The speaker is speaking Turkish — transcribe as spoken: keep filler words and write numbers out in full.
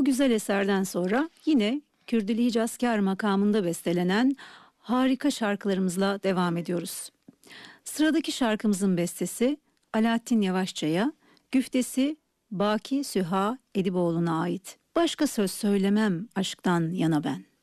Bu güzel eserden sonra yine Kürdili Hicazkar makamında bestelenen harika şarkılarımızla devam ediyoruz. Sıradaki şarkımızın bestesi Alaaddin Yavaşça'ya, güftesi Baki Süha Ediboğlu'na ait. Başka söz söylemem aşktan yana ben.